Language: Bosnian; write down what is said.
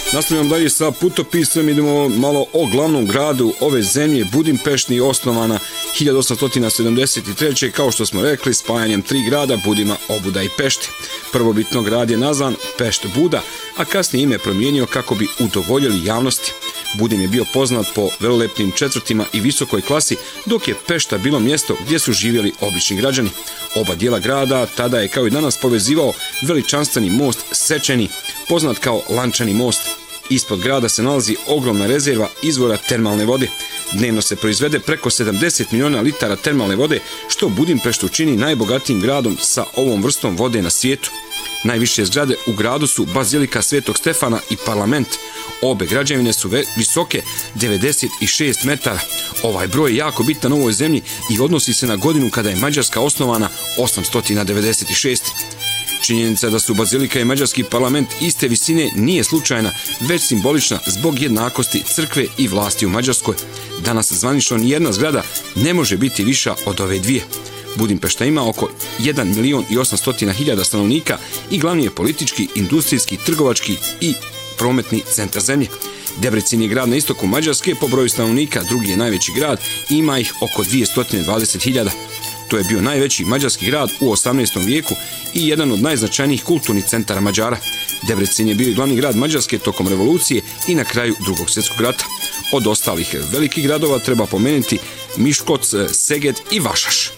Nastavljamo dalje sa putopisom, idemo malo o glavnom gradu ove zemlje, Budimpešti, osnovana 1873. kao što smo rekli, spajanjem 3 grada, Budima, Obuda i Pešti. Prvobitno grad je nazvan Pešt Buda, a kasnije ime promijenio kako bi udovoljili javnosti. Budim je bio poznat po velelepnim četvrtima i visokoj klasi, dok je Pešta bilo mjesto gdje su živjeli obični građani. Oba dijela grada tada je kao i danas povezivao veličanstveni most Sečeni, poznat kao Lančani most. Ispod grada se nalazi ogromna rezerva izvora termalne vode. Dnevno se proizvede preko 70 miliona litara termalne vode, što Budimpeštu čini najbogatijim gradom sa ovom vrstom vode na svijetu. Najviše zgrade u gradu su Bazilika Svetog Stefana i parlament. Obe građevine su visoke 96 metara. Ovaj broj je jako bitan u ovoj zemlji i odnosi se na godinu kada je Mađarska osnovana 896. Činjenica da su Bazilika i Mađarski parlament iste visine nije slučajna, već simbolična zbog jednakosti crkve i vlasti u Mađarskoj. Danas zvanično nijedna zgrada ne može biti viša od ove dvije. Budimpešta ima oko 1.800.000 stanovnika i glavni je politički, industrijski, trgovački i prometni centar zemlje. Debrecin je grad na istoku Mađarske po broju stanovnika, drugi je najveći grad i ima ih oko 220.000. To je bio najveći mađarski grad u 18. vijeku i jedan od najznačajnijih kulturnih centara Mađara. Debrecin je bio i glavni grad Mađarske tokom revolucije i na kraju Drugog svjetskog rata. Od ostalih velikih gradova treba pomenuti Miškoc, Seged i Vašaš.